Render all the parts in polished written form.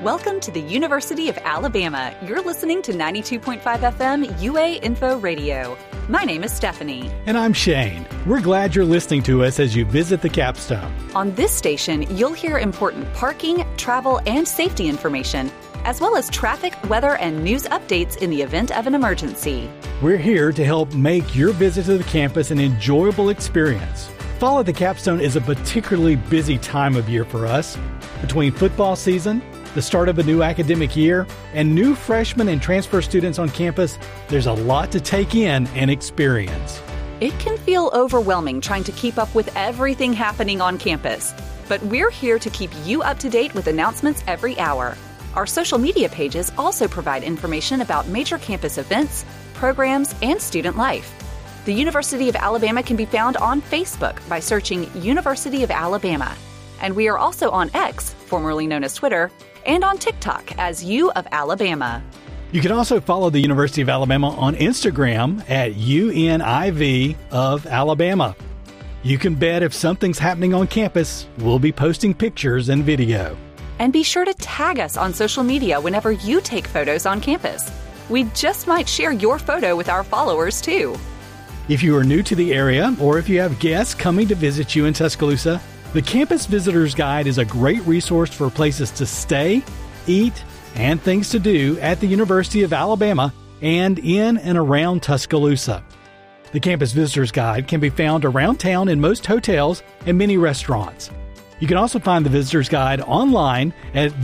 Welcome to the University of Alabama. You're listening to 92.5 FM UA Info Radio. My name is Stephanie. And I'm Shane. We're glad you're listening to us as you visit the Capstone. On this station, you'll hear important parking, travel, and safety information, as well as traffic, weather, and news updates in the event of an emergency. We're here to help make your visit to the campus an enjoyable experience. Fall at the Capstone is a particularly busy time of year for us. Between football season, the start of a new academic year, and new freshmen and transfer students on campus, there's a lot to take in and experience. It can feel overwhelming trying to keep up with everything happening on campus, but we're here to keep you up to date with announcements every hour. Our social media pages also provide information about major campus events, programs, and student life. The University of Alabama can be found on Facebook by searching University of Alabama. And we are also on X, formerly known as Twitter, and on TikTok as U of Alabama. You can also follow the University of Alabama on Instagram at UNIV of Alabama. You can bet if something's happening on campus, we'll be posting pictures and video. And be sure to tag us on social media whenever you take photos on campus. We just might share your photo with our followers too. If you are new to the area or if you have guests coming to visit you in Tuscaloosa, the Campus Visitor's Guide is a great resource for places to stay, eat, and things to do at the University of Alabama and in and around Tuscaloosa. The Campus Visitor's Guide can be found around town in most hotels and many restaurants. You can also find the Visitor's Guide online at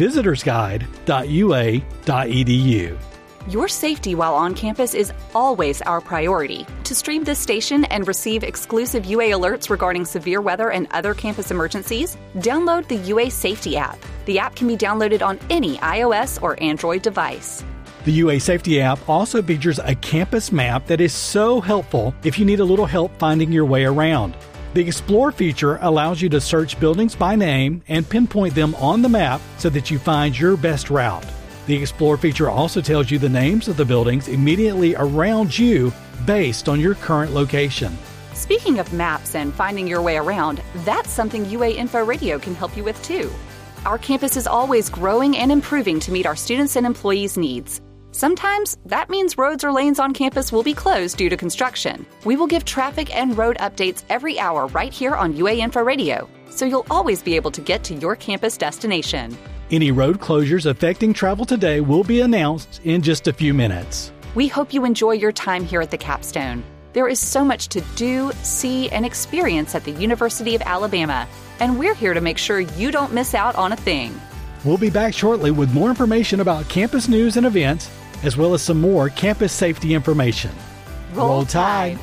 visitorsguide.ua.edu. Your safety while on campus is always our priority. To stream this station and receive exclusive UA alerts regarding severe weather and other campus emergencies, download the UA Safety app. The app can be downloaded on any iOS or Android device. The UA Safety app also features a campus map that is so helpful if you need a little help finding your way around. The Explore feature allows you to search buildings by name and pinpoint them on the map so that you find your best route. The Explore feature also tells you the names of the buildings immediately around you based on your current location. Speaking of maps and finding your way around, that's something UA Info Radio can help you with too. Our campus is always growing and improving to meet our students' and employees' needs. Sometimes that means roads or lanes on campus will be closed due to construction. We will give traffic and road updates every hour right here on UA Info Radio, so you'll always be able to get to your campus destination. Any road closures affecting travel today will be announced in just a few minutes. We hope you enjoy your time here at the Capstone. There is so much to do, see, and experience at the University of Alabama, and we're here to make sure you don't miss out on a thing. We'll be back shortly with more information about campus news and events, as well as some more campus safety information. Roll Tide!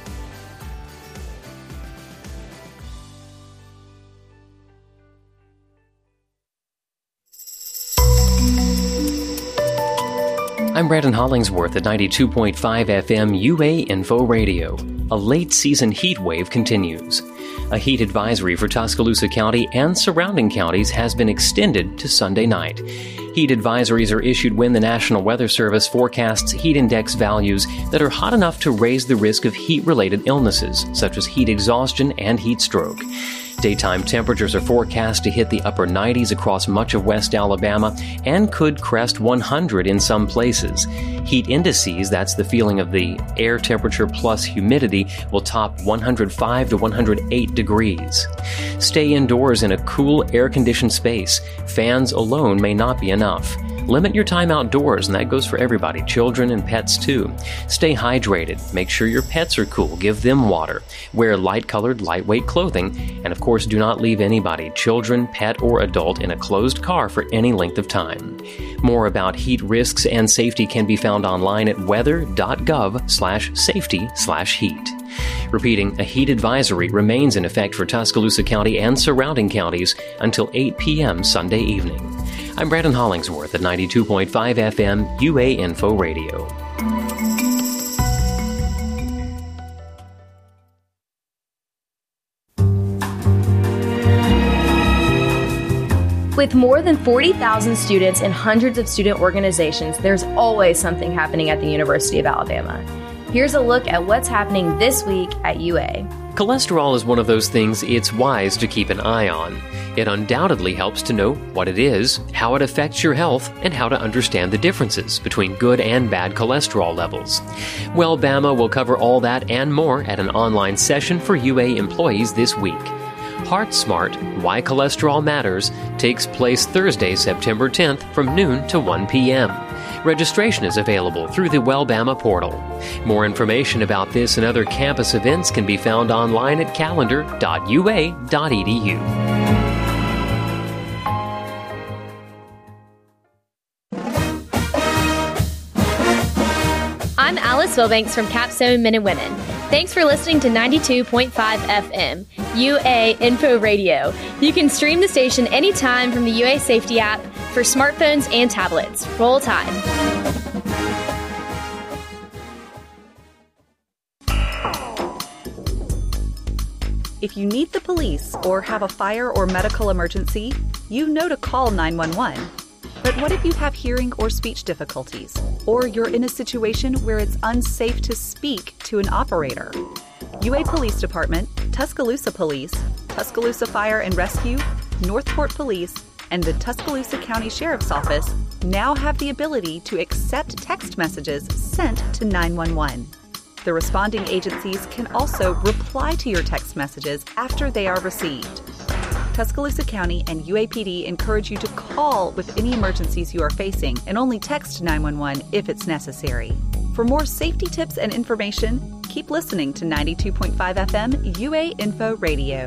I'm Brandon Hollingsworth at 92.5 FM UA Info Radio. A late-season heat wave continues. A heat advisory for Tuscaloosa County and surrounding counties has been extended to Sunday night. Heat advisories are issued when the National Weather Service forecasts heat index values that are hot enough to raise the risk of heat-related illnesses, such as heat exhaustion and heat stroke. Daytime temperatures are forecast to hit the upper 90s across much of West Alabama and could crest 100 in some places. Heat indices, that's the feeling of the air temperature plus humidity, will top 105 to 108 degrees. Stay indoors in a cool, air-conditioned space. Fans alone may not be enough. Limit your time outdoors, and that goes for everybody, children and pets too. Stay hydrated. Make sure your pets are cool. Give them water. Wear light-colored, lightweight clothing. And of course, do not leave anybody, children, pet, or adult, in a closed car for any length of time. More about heat risks and safety can be found online at weather.gov/safety/heat. Repeating, a heat advisory remains in effect for Tuscaloosa County and surrounding counties until 8 p.m. Sunday evening. I'm Brandon Hollingsworth at 92.5 FM UA Info Radio. With more than 40,000 students and hundreds of student organizations, there's always something happening at the University of Alabama. Here's a look at what's happening this week at UA. Cholesterol is one of those things it's wise to keep an eye on. It undoubtedly helps to know what it is, how it affects your health, and how to understand the differences between good and bad cholesterol levels. Well, Bama will cover all that and more at an online session for UA employees this week. Heart Smart, Why Cholesterol Matters, takes place Thursday, September 10th from noon to 1 p.m. Registration is available through the WellBama portal. More information about this and other campus events can be found online at calendar.ua.edu. I'm Alice Wilbanks from Capstone Men and Women. Thanks for listening to 92.5 FM, UA Info Radio. You can stream the station anytime from the UA Safety app for smartphones and tablets. Roll Tide. If you need the police or have a fire or medical emergency, you know to call 911. But what if you have hearing or speech difficulties, or you're in a situation where it's unsafe to speak to an operator? UA Police Department, Tuscaloosa Police, Tuscaloosa Fire and Rescue, Northport Police, and the Tuscaloosa County Sheriff's Office now have the ability to accept text messages sent to 911. The responding agencies can also reply to your text messages after they are received. Tuscaloosa County and UAPD encourage you to call with any emergencies you are facing and only text 911 if it's necessary. For more safety tips and information, keep listening to 92.5 FM UA Info Radio.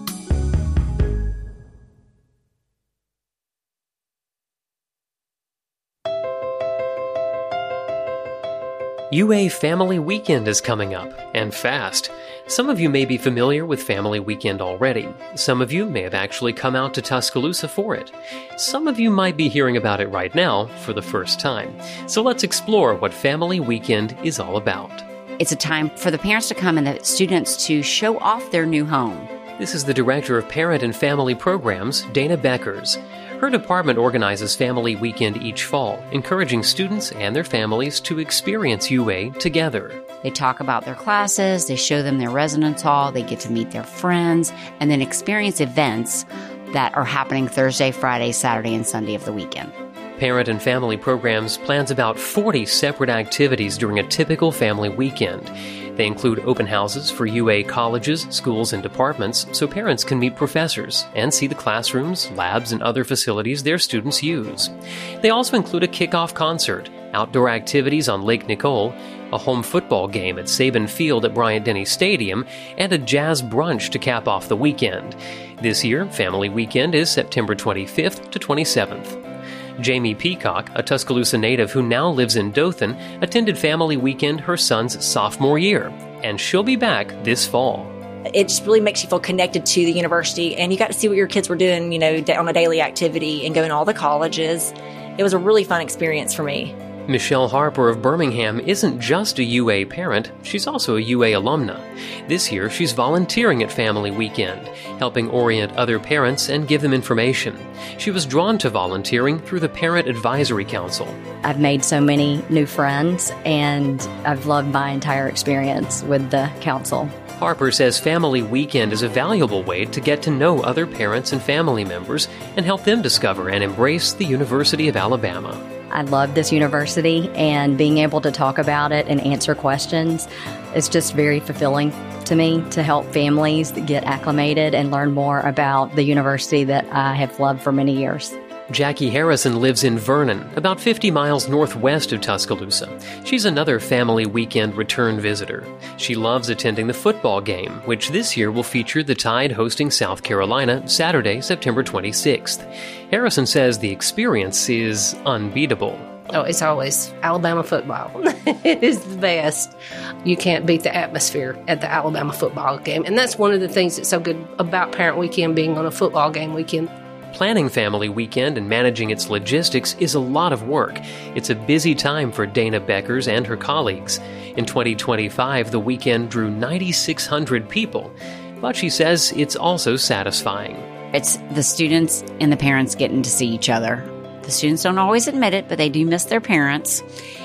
UA Family Weekend is coming up, and fast. Some of you may be familiar with Family Weekend already. Some of you may have actually come out to Tuscaloosa for it. Some of you might be hearing about it right now for the first time. So let's explore what Family Weekend is all about. It's a time for the parents to come and the students to show off their new home. This is the Director of Parent and Family Programs, Dana Beckers. Her department organizes Family Weekend each fall, encouraging students and their families to experience UA together. They talk about their classes, they show them their residence hall, they get to meet their friends, and then experience events that are happening Thursday, Friday, Saturday, and Sunday of the weekend. Parent and Family Programs plans about 40 separate activities during a typical family weekend. They include open houses for UA colleges, schools, and departments so parents can meet professors and see the classrooms, labs, and other facilities their students use. They also include a kickoff concert, outdoor activities on Lake Nicole, a home football game at Saban Field at Bryant-Denny Stadium, and a jazz brunch to cap off the weekend. This year, Family Weekend is September 25th to 27th. Jamie Peacock, a Tuscaloosa native who now lives in Dothan, attended Family Weekend her son's sophomore year, and she'll be back this fall. It just really makes you feel connected to the university, and you got to see what your kids were doing, on a daily activity and going to all the colleges. It was a really fun experience for me. Michelle Harper of Birmingham isn't just a UA parent, she's also a UA alumna. This year, she's volunteering at Family Weekend, helping orient other parents and give them information. She was drawn to volunteering through the Parent Advisory Council. I've made so many new friends, and I've loved my entire experience with the council. Harper says Family Weekend is a valuable way to get to know other parents and family members and help them discover and embrace the University of Alabama. I love this university, and being able to talk about it and answer questions is just very fulfilling to me to help families get acclimated and learn more about the university that I have loved for many years. Jackie Harrison lives in Vernon, about 50 miles northwest of Tuscaloosa. She's another Family Weekend return visitor. She loves attending the football game, which this year will feature the Tide hosting South Carolina Saturday, September 26th. Harrison says the experience is unbeatable. Oh, it's always Alabama football. It is the best. You can't beat the atmosphere at the Alabama football game. And that's one of the things that's so good about Parent Weekend being on a football game weekend. Planning Family Weekend and managing its logistics is a lot of work. It's a busy time for Dana Beckers and her colleagues. In 2025, the weekend drew 9,600 people, but she says it's also satisfying. It's the students and the parents getting to see each other. The students don't always admit it, but they do miss their parents.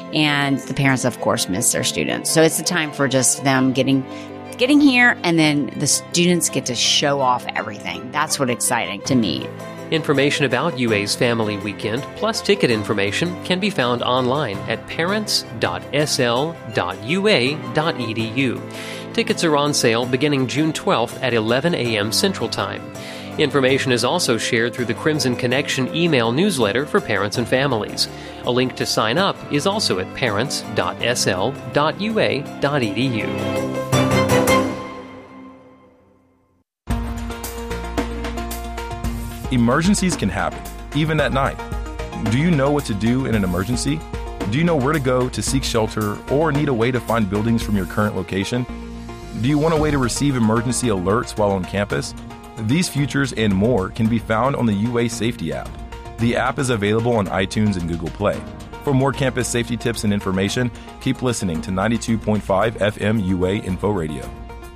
And the parents, of course, miss their students. So it's a time for just them getting here, and then the students get to show off everything. That's what's exciting to me. Information about UA's Family Weekend, plus ticket information, can be found online at parents.sl.ua.edu. Tickets are on sale beginning June 12th at 11 a.m. Central Time. Information is also shared through the Crimson Connection email newsletter for parents and families. A link to sign up is also at parents.sl.ua.edu. Emergencies can happen, even at night. Do you know what to do in an emergency? Do you know where to go to seek shelter or need a way to find buildings from your current location? Do you want a way to receive emergency alerts while on campus? These features and more can be found on the UA Safety app. The app is available on iTunes and Google Play. For more campus safety tips and information, keep listening to 92.5 FM UA Info Radio.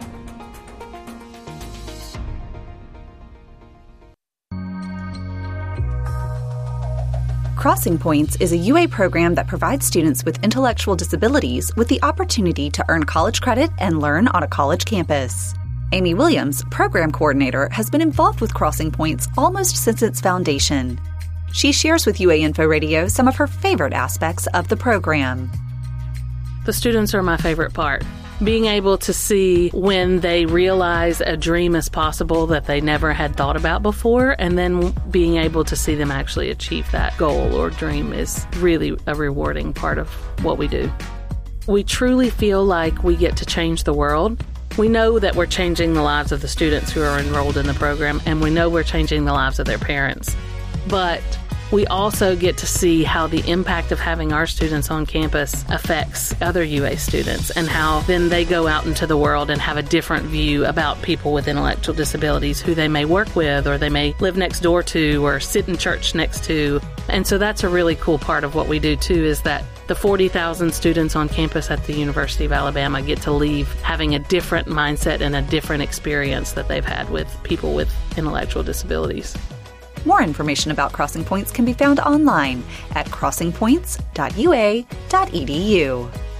Crossing Points is a UA program that provides students with intellectual disabilities with the opportunity to earn college credit and learn on a college campus. Amy Williams, program coordinator, has been involved with Crossing Points almost since its foundation. She shares with UA Info Radio some of her favorite aspects of the program. The students are my favorite part. Being able to see when they realize a dream is possible that they never had thought about before, and then being able to see them actually achieve that goal or dream is really a rewarding part of what we do. We truly feel like we get to change the world. We know that we're changing the lives of the students who are enrolled in the program, and we know we're changing the lives of their parents. But we also get to see how the impact of having our students on campus affects other UA students, and how then they go out into the world and have a different view about people with intellectual disabilities who they may work with, or they may live next door to, or sit in church next to. And so that's a really cool part of what we do too, is that the 40,000 students on campus at the University of Alabama get to leave having a different mindset and a different experience that they've had with people with intellectual disabilities. More information about Crossing Points can be found online at crossingpoints.ua.edu.